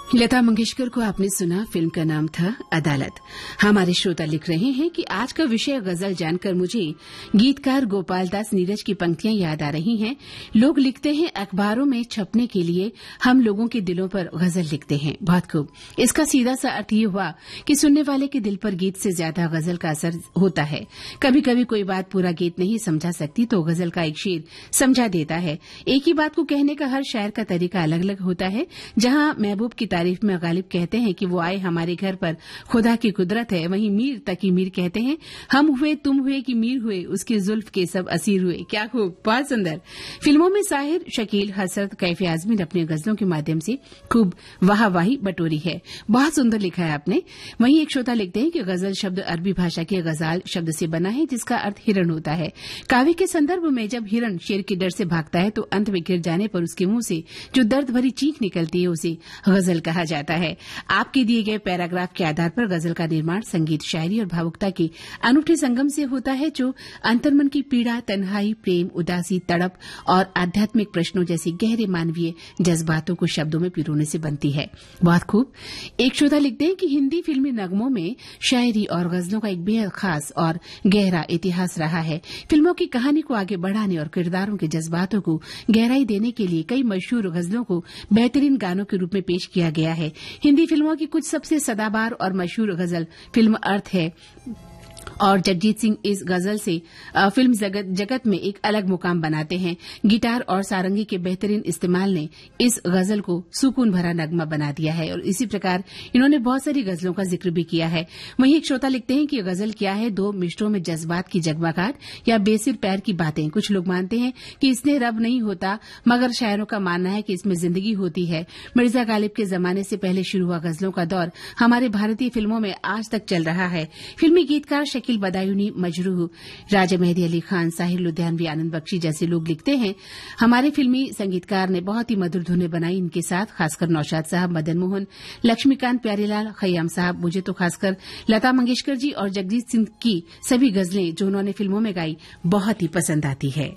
लता मंगेशकर को आपने सुना। फिल्म का नाम था अदालत। हमारे श्रोता लिख रहे हैं कि आज का विषय गजल जानकर मुझे गीतकार गोपाल दास नीरज की पंक्तियां याद आ रही हैं। लोग लिखते हैं अखबारों में छपने के लिए, हम लोगों के दिलों पर गजल लिखते हैं। बहुत खूब। इसका सीधा सा अर्थ ये हुआ कि सुनने वाले के दिल पर गीत से ज्यादा गजल का असर होता है। कभी कभी कोई बात पूरा गीत नहीं समझा सकती तो गजल का एक शेर समझा देता है। एक ही बात को कहने का हर शायर का तरीका अलग अलग होता है। जहां महबूब की तारीफ में गालिब कहते हैं कि वो आए हमारे घर पर, खुदा की कुदरत है, वहीं मीर तकी मीर कहते हैं हम हुए तुम हुए कि मीर हुए, उसके जुल्फ के सब असीर हुए। क्या खूब, बहुत सुंदर। फिल्मों में साहिर, शकील, हसरत, कैफी आजमी ने अपने गजलों के माध्यम से खूब वाहवाही बटोरी है। बहुत सुंदर लिखा है आपने। वहीं एक श्रोता लिखते हैं कि गजल शब्द अरबी भाषा के गजाल शब्द से बना है जिसका अर्थ हिरण होता है। काव्य के संदर्भ में जब हिरण शेर के डर से भागता है तो अंत में गिर जाने पर उसके मुंह से जो दर्द भरी चीख निकलती है उसे गजल कहा जाता है। आपके दिए गए पैराग्राफ के आधार पर गजल का निर्माण संगीत, शायरी और भावुकता के अनूठे संगम से होता है जो अंतर्मन की पीड़ा, तन्हाई, प्रेम, उदासी, तड़प और आध्यात्मिक प्रश्नों जैसी गहरे मानवीय जज्बातों को शब्दों में पिरोने से बनती है। बहुत खूब। एक श्रोता लिखते हैं कि हिंदी फिल्मी नगमों में शायरी और गजलों का एक बेहद खास और गहरा इतिहास रहा है। फिल्मों की कहानी को आगे बढ़ाने और किरदारों के जज्बातों को गहराई देने के लिए कई मशहूर गजलों को बेहतरीन गानों के रूप में पेश किया गया है। हिंदी फिल्मों की कुछ सबसे सदाबहार और मशहूर गजल फिल्म अर्थ है और जगजीत सिंह इस गजल से फिल्म जगत में एक अलग मुकाम बनाते हैं। गिटार और सारंगी के बेहतरीन इस्तेमाल ने इस गजल को सुकून भरा नगमा बना दिया है और इसी प्रकार इन्होंने बहुत सारी गजलों का जिक्र भी किया है। वहीं एक श्रोता लिखते हैं कि गजल क्या है, दो मिसरों में जज्बात की जगमगाहट या बेसिर पैर की बातें। कुछ लोग मानते हैं कि इसमें रब नहीं होता, मगर शायरों का मानना है कि इसमें जिंदगी होती है। मिर्जा गालिब के जमाने से पहले शुरू हुआ गजलों का दौर हमारे भारतीय फिल्मों में आज तक चल रहा है। फिल्मी गीतकार शकील बदायूनी, मजरूह, राजा मेहदी अली खान, साहिर लुधियानवी, आनंद बख्शी जैसे लोग लिखते हैं हमारे फिल्मी संगीतकार ने बहुत ही मधुर धुनें बनाई इनके साथ, खासकर नौशाद साहब, मदन मोहन, लक्ष्मीकांत प्यारेलाल, खयाम साहब। मुझे तो खासकर लता मंगेशकर जी और जगजीत सिंह की सभी गजलें जो उन्होंने फिल्मों में गाई बहुत ही पसंद आती है।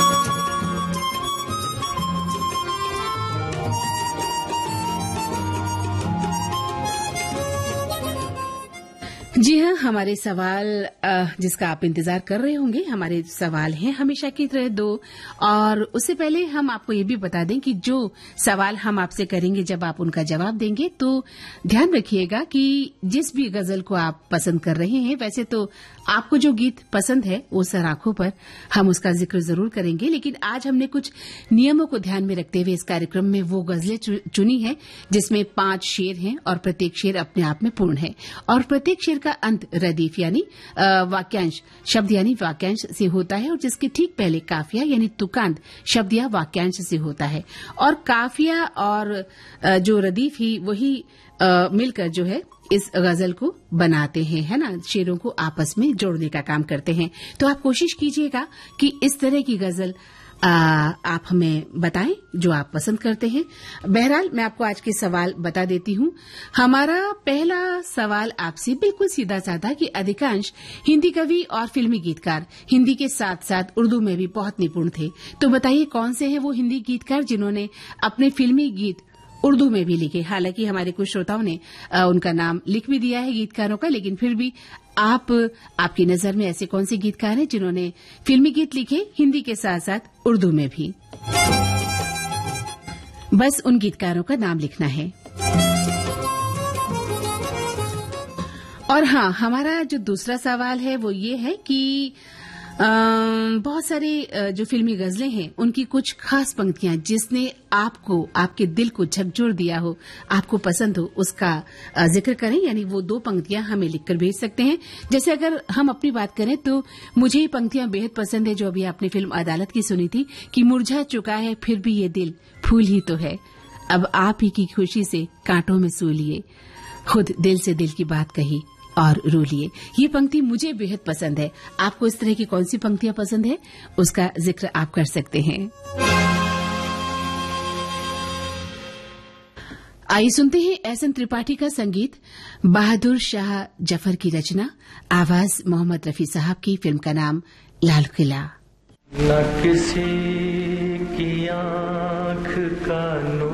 जी हाँ, हमारे सवाल जिसका आप इंतजार कर रहे होंगे, हमारे सवाल हैं हमेशा की तरह दो। और उससे पहले हम आपको ये भी बता दें कि जो सवाल हम आपसे करेंगे जब आप उनका जवाब देंगे तो ध्यान रखिएगा कि जिस भी गजल को आप पसंद कर रहे हैं, वैसे तो आपको जो गीत पसंद है वो सर आंखों पर हम उसका जिक्र जरूर करेंगे, लेकिन आज हमने कुछ नियमों को ध्यान में रखते हुए इस कार्यक्रम में वो गजलें चुनी है जिसमें 5 शेर हैं और प्रत्येक शेर अपने आप में पूर्ण है और प्रत्येक शेर का अंत रदीफ यानी वाक्यांश शब्द यानी वाक्यांश से होता है और जिसके ठीक पहले काफिया यानी तुकांत शब्द या वाक्यांश से होता है। और काफिया और जो रदीफ ही वही मिलकर जो है इस गजल को बनाते हैं, है ना, शेरों को आपस में जोड़ने का काम करते हैं। तो आप कोशिश कीजिएगा कि इस तरह की गजल आप हमें बताएं जो आप पसंद करते हैं। बहरहाल मैं आपको आज के सवाल बता देती हूं। हमारा पहला सवाल आपसे बिल्कुल सीधा साधा कि अधिकांश हिंदी कवि और फिल्मी गीतकार हिंदी के साथ साथ उर्दू में भी बहुत निपुण थे। तो बताइए कौन से हैं वो हिंदी गीतकार जिन्होंने अपने फिल्मी गीत उर्दू में भी लिखे। हालांकि हमारे कुछ श्रोताओं ने उनका नाम लिख भी दिया है गीतकारों का, लेकिन फिर भी आपकी नजर में ऐसे कौन से गीतकार हैं जिन्होंने फिल्मी गीत लिखे हिंदी के साथ साथ उर्दू में भी? बस उन गीतकारों का नाम लिखना है। और हाँ, हमारा जो दूसरा सवाल है वो ये है कि बहुत सारे जो फिल्मी गजलें हैं उनकी कुछ खास पंक्तियां जिसने आपको आपके दिल को झकझोर दिया हो, आपको पसंद हो, उसका जिक्र करें। यानी वो 2 पंक्तियां हमें लिखकर भेज सकते हैं। जैसे अगर हम अपनी बात करें तो मुझे ये पंक्तियां बेहद पसंद है जो अभी आपने फिल्म अदालत की सुनी थी कि मुरझा चुका है फिर भी ये दिल फूल ही तो है, अब आप ही की खुशी से कांटों में सू लिए, खुद दिल से दिल की बात कही और रो लिए। ये पंक्ति मुझे बेहद पसंद है। आपको इस तरह की कौन सी पंक्तियां पसंद है उसका जिक्र आप कर सकते हैं। आइए सुनते हैं एहसन त्रिपाठी का संगीत, बहादुर शाह जफर की रचना, आवाज मोहम्मद रफी साहब की। फिल्म का नाम लाल किला। न किसी की आंख का